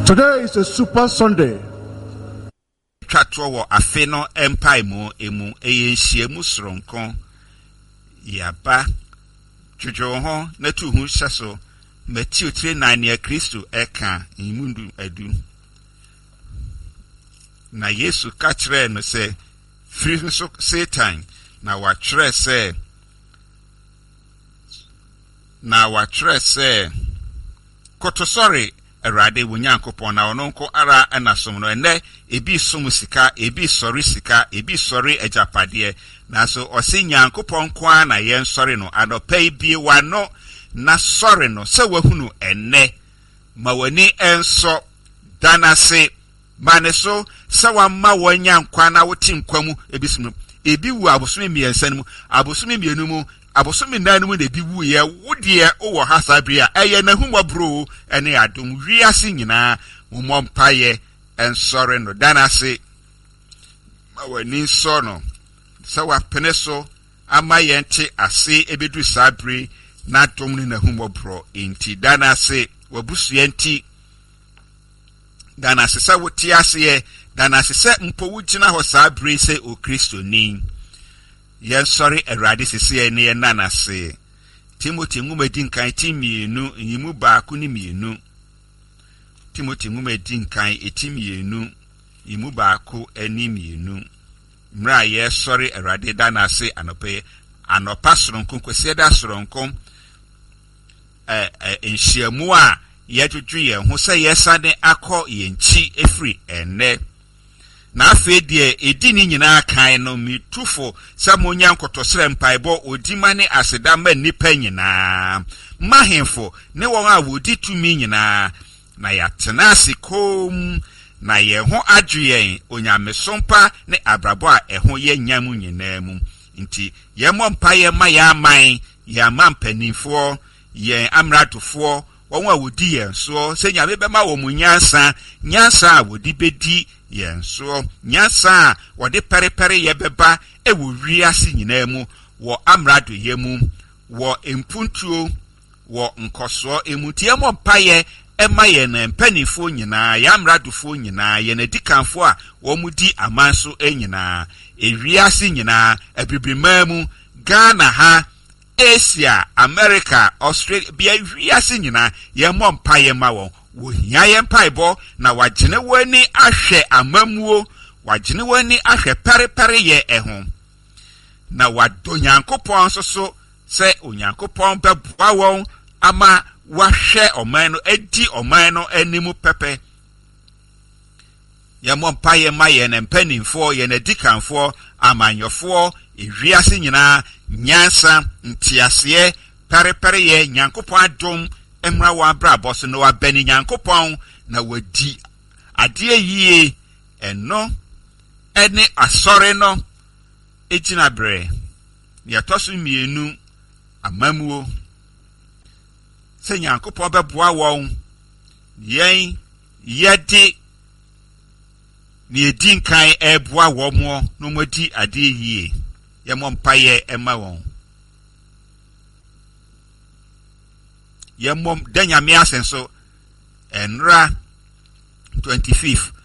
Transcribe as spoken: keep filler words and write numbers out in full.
Today is a super Sunday. Twatwo wo afe no empai mu emu eye nhyiamu soronko yaba twodwo ho na tu hu hyeso Matthew three nine ya Kristo eka imundu adu na Yesu ka kire no se free so Satan na wa kire se na wa kire se kotosori Erade wunyankopon na ono nko ara anasom no ene ebi som sika ebi sori sika ebi sori ejapade na so osi nyankopon kwa na yen sori no adopai bi wano na sori no se wahunu ene mawani enso danase maneso se wamma wanyankwa na wotinkwamu ebi sum ebi wu abosome miensa mu abosome mienu mu abosomi nanu de bi wu ye wodie owo hasabria eye na humobro ene adom wiase nyina mompaye ensore no danase mawani so no se wa peneso amaye nte ase ebedu sabri na dom ni na humobro enti danase wabusu enti danase se woti ase danase se mpo wugina ho sabri se o Kristo ni Yen sorry erade sisi ne nana se Timothy ngumedi nkan timienu yimu baako ni mienu Timothy ngumedi nkan etimienu yimu baako ani mienu mra ye sorry erade dana se anope anopa soronko kwese da soronko eh enhyiamu a ye twetwe ye ho se yesane akọ ye nchi efri enne na afe die edi ni nyina kan no mitufo samonya nkotosere mpaebo odimane aseda ma nipa nyina mahemfo ne won a wodi tumi nyina na ya tenase kom na ye ho adwen onyamesompa ne abrabo a eho ye nyamu nyina mu nti ye mo mpaye ma ya man ya mampanifo ye amradofo won a wodi ye so se nyame bema wo munyansa nyansa a wodi bedi yenso nyasa wode perepere yebeba ewo wiase nyina mu wo amrado yemu wo empuntuo wo nkoso emutie mo paye ema ye na mpanifo nyina ya amradofo nyina ye na dikanfo a wo mudi amanso enyina ewiase nyina abibrimamu Ghana ha Asia America Australia bia wiase nyina ye mo paye ma wo wohia ye mpaibo na wagene wani ahwe amamuo wagene wani ahwe perepere ye eho na wadonyankopon so so se onyankopon beboa won ama wahwe oman no edi oman no animu pepe ye mo mpaye ma ye na mpanimfo ye na dikanfo amanyofo ewiase nyina nyansa ntiase perepere ye nyankopon adom emra wa brabo so no abani nyankopon na wadi ade yie eno ene asore no ejina bre ya tosu mienu amamuo se nyankopon beboa won yen yede ni edinkan eboa wo mo no modi ade yie ye mo mpaye ema won Yemom denya mi asenso enra twenty-fifth